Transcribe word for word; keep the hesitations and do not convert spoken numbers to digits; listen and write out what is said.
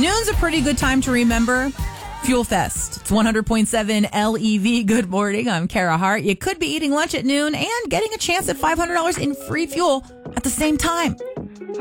Noon's a pretty good time to remember. Fuel Fest. It's one hundred point seven L E V. Good morning. I'm Kara Hart. You could be eating lunch at noon and getting a chance at five hundred dollars in free fuel at the same time.